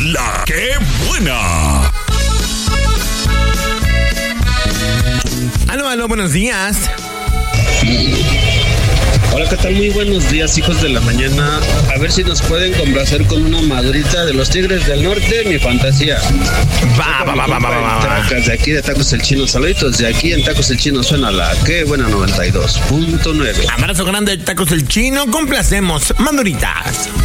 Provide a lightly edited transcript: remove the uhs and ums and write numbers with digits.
La que buena. Aló, buenos días. Hola, ¿qué tal? Muy buenos días, hijos de la mañana. A ver si nos pueden complacer con una madurita de los Tigres del Norte, mi fantasía. Va. De aquí de Tacos El Chino, saluditos. De aquí en Tacos El Chino suena la que buena 92.9. Abrazo grande, Tacos El Chino. Complacemos, maduritas.